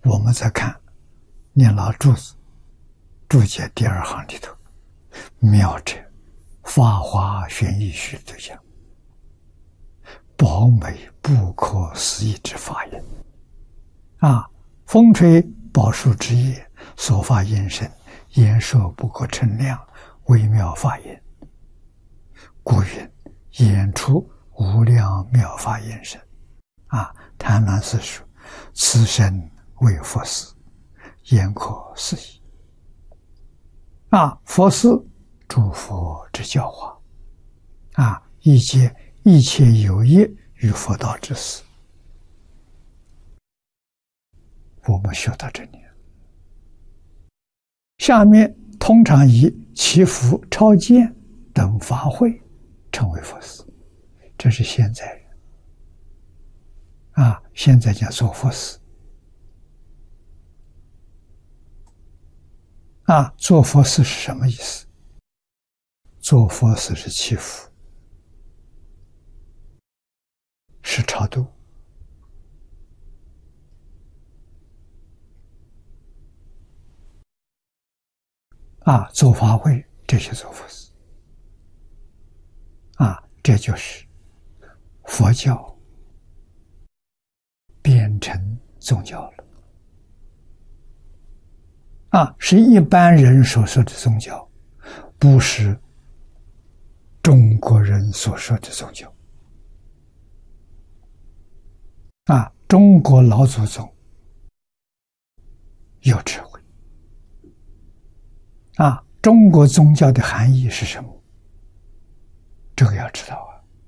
我们再看念老注子注解第2行里头，妙者法华玄义须得讲，宝美不可思议之法也。风吹宝树之叶，所发音声，言说不可称量，微妙法言。故云言出无量妙法言声。谭鸾寺说：此身为佛事，言可思议。佛事诸佛之教化，一切有益于佛道之事。我们学到这里，下面通常以祈福、超荐等法会称为佛事，这是现在人。现在讲做佛事。做佛事是什么意思？做佛事是祈福，是超度。做法会，这些做佛事。这就是佛教变成宗教了。是一般人所说的宗教，不是中国人所说的宗教。中国老祖宗有智慧。中国宗教的含义是什么？这个要知道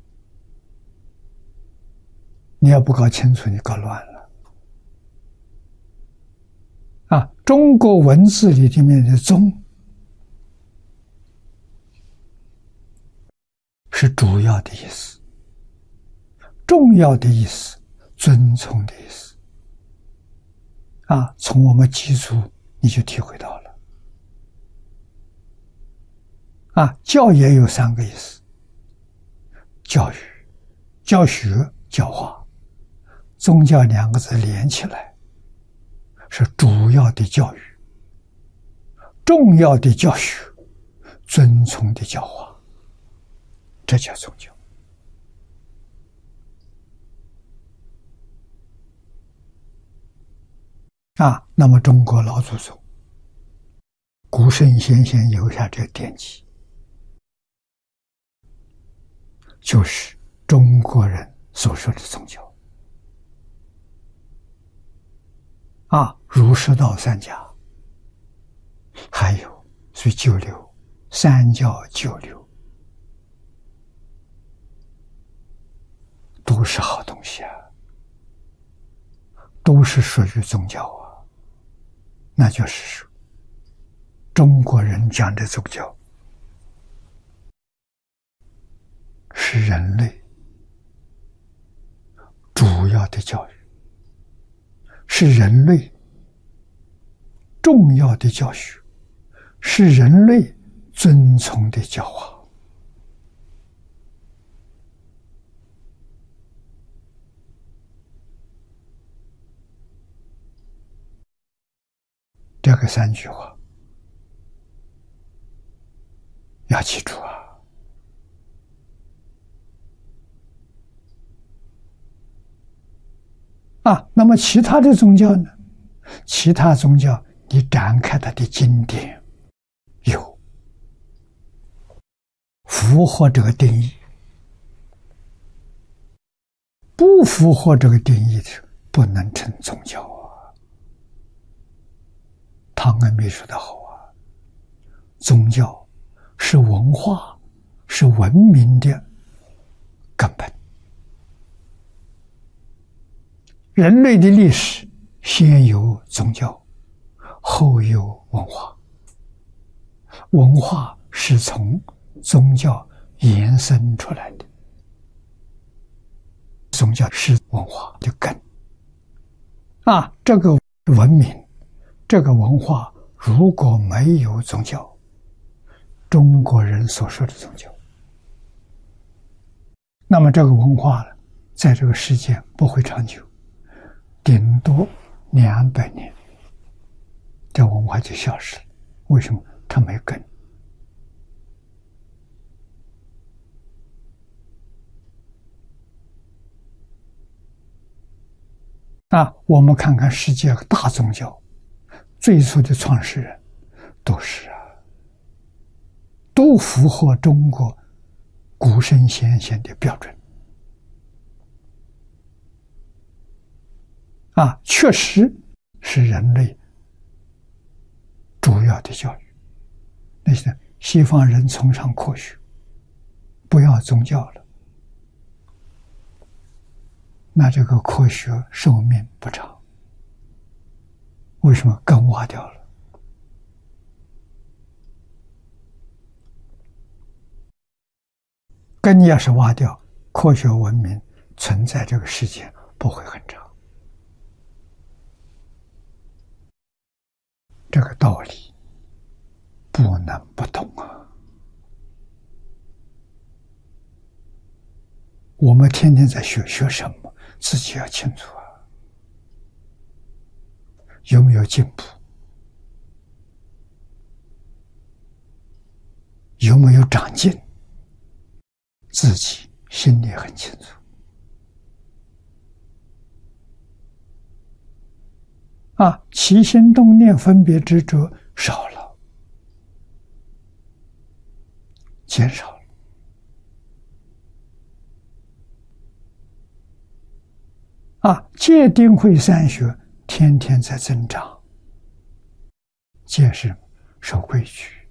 你要不搞清楚，你搞乱了。中国文字里面的宗是主要的意思，重要的意思，尊崇的意思。从我们基础你就体会到了。教也有3个意思：教育、教学、教化。宗教2个字连起来是主要的教育，重要的教学，尊崇的教化，这叫宗教。那么中国老祖宗古圣先贤留下这个典籍，就是中国人所说的宗教。儒释道3家，还有所以九流，三教九流，都是好东西都是属于宗教那就是说，中国人讲的宗教是人类主要的教育，是人类重要的教学，是人类尊崇的教化。这个3句话要记住那么其他的宗教呢？其他宗教你展开它的经典，有符合这个定义，不符合这个定义的不能称宗教唐恩秘说得好宗教是文化，是文明的根本。人类的历史先有宗教，后有文化，文化是从宗教延伸出来的，宗教是文化的根这个文明，这个文化如果没有宗教，中国人所说的宗教，那么这个文化在这个世界不会长久，顶多 200年，这文化就消失了。为什么？它没根。我们看看世界大宗教，最初的创始人都符合中国古圣先贤的标准。确实是人类主要的教育。那些西方人崇尚科学，不要宗教了，那这个科学寿命不长。为什么？根挖掉了。根要是挖掉，科学文明存在这个世界不会很长。这个道理不能不懂啊！我们天天在学什么，自己要清楚啊。有没有进步？有没有长进？自己心里很清楚。起心动念分别执着少了，减少了。戒定慧三学天天在增长。戒是守规矩，